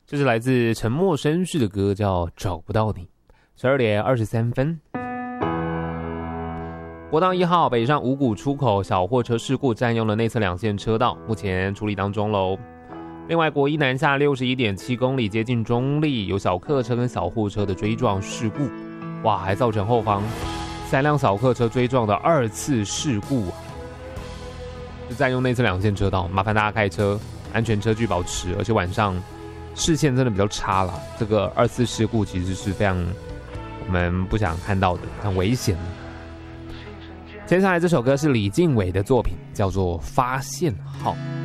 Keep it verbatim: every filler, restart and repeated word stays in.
这是来自沉默绅士的歌，叫《找不到你》。十二点二十三分。国道一号北上五股出口小货车事故占用了内侧两线车道，目前处理当中喽。另外，国一南下六十一点七公里接近中立，有小客车跟小货车的追撞事故，哇，还造成后方三辆小客车追撞的二次事故啊！就占用内侧两线车道，麻烦大家开车安全车距保持，而且晚上视线真的比较差了。这个二次事故其实是非常我们不想看到的，很危险的。接下来这首歌是李静伟的作品，叫做《发现号》。